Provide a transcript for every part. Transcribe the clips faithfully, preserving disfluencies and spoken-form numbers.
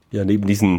Ja, neben diesen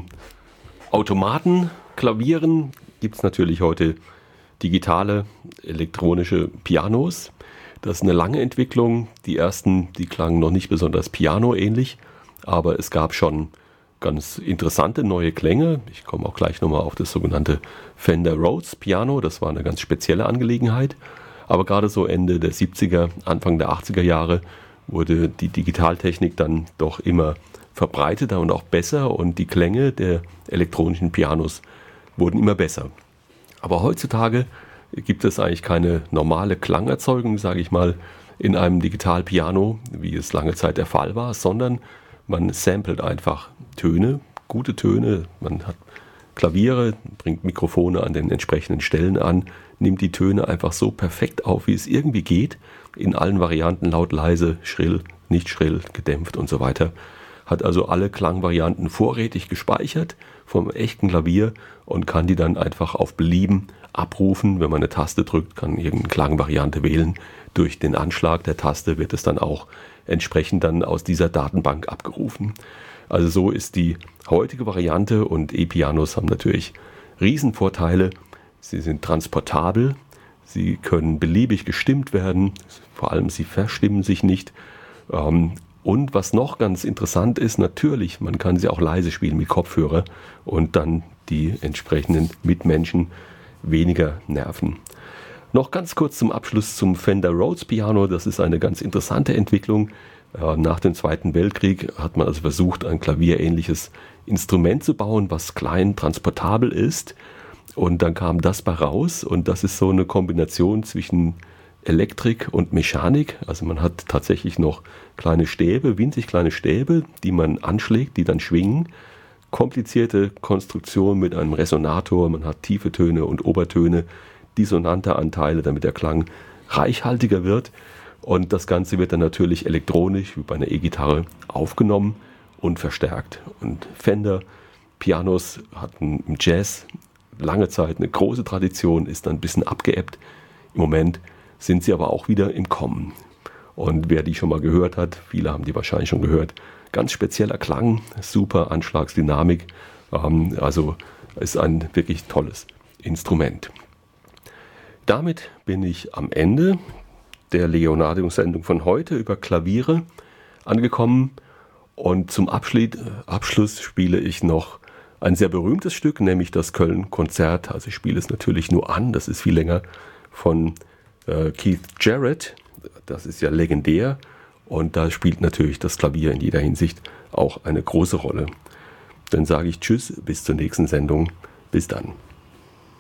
Automatenklavieren gibt es natürlich heute digitale elektronische Pianos. Das ist eine lange Entwicklung. Die ersten, die klangen noch nicht besonders pianoähnlich, aber es gab schon ganz interessante neue Klänge. Ich komme auch gleich nochmal auf das sogenannte Fender Rhodes Piano. Das war eine ganz spezielle Angelegenheit. Aber gerade so Ende der siebziger, Anfang der achtziger Jahre wurde die Digitaltechnik dann doch immer verbreiteter und auch besser und die Klänge der elektronischen Pianos wurden immer besser. Aber heutzutage gibt es eigentlich keine normale Klangerzeugung, sage ich mal, in einem Digitalpiano, wie es lange Zeit der Fall war, sondern man samplet einfach Töne, gute Töne, man hat Klaviere, bringt Mikrofone an den entsprechenden Stellen an, nimmt die Töne einfach so perfekt auf, wie es irgendwie geht, in allen Varianten, laut, leise, schrill, nicht schrill, gedämpft und so weiter. Hat also alle Klangvarianten vorrätig gespeichert vom echten Klavier und kann die dann einfach auf Belieben abrufen. Wenn man eine Taste drückt, kann irgendeine Klangvariante wählen. Durch den Anschlag der Taste wird es dann auch entsprechend dann aus dieser Datenbank abgerufen. Also so ist die heutige Variante und E-Pianos haben natürlich Riesenvorteile. Sie sind transportabel, sie können beliebig gestimmt werden, vor allem sie verstimmen sich nicht. Und was noch ganz interessant ist, natürlich, man kann sie auch leise spielen mit Kopfhörer und dann die entsprechenden Mitmenschen weniger nerven. Noch ganz kurz zum Abschluss zum Fender Rhodes Piano. Das ist eine ganz interessante Entwicklung. Nach dem Zweiten Weltkrieg hat man also versucht, ein klavierähnliches Instrument zu bauen, was klein, transportabel ist. Und dann kam das bei raus und das ist so eine Kombination zwischen Elektrik und Mechanik. Also man hat tatsächlich noch kleine Stäbe, winzig kleine Stäbe, die man anschlägt, die dann schwingen. Komplizierte Konstruktion mit einem Resonator, man hat tiefe Töne und Obertöne, dissonante Anteile, damit der Klang reichhaltiger wird. Und das Ganze wird dann natürlich elektronisch, wie bei einer E-Gitarre, aufgenommen und verstärkt. Und Fender Pianos hatten im Jazz lange Zeit eine große Tradition, ist dann ein bisschen abgeebbt. Im Moment sind sie aber auch wieder im Kommen. Und wer die schon mal gehört hat, viele haben die wahrscheinlich schon gehört, ganz spezieller Klang, super Anschlagsdynamik, ähm, also ist ein wirklich tolles Instrument. Damit bin ich am Ende der Leonardo-Sendung von heute über Klaviere angekommen und zum Abschluss, Abschluss spiele ich noch ein sehr berühmtes Stück, nämlich das Köln-Konzert. Also ich spiele es natürlich nur an, das ist viel länger, von äh, Keith Jarrett. Das ist ja legendär und da spielt natürlich das Klavier in jeder Hinsicht auch eine große Rolle. Dann sage ich Tschüss, bis zur nächsten Sendung. Bis dann.